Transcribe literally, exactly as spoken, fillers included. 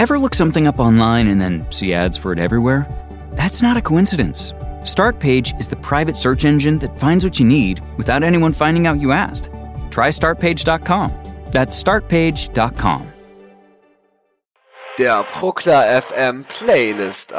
Ever look something up online and then see ads for it everywhere? That's not a coincidence. Startpage is the private search engine that finds what you need without anyone finding out you asked. Try start page dot com. That's start page dot com. Der Prokla F M Playlist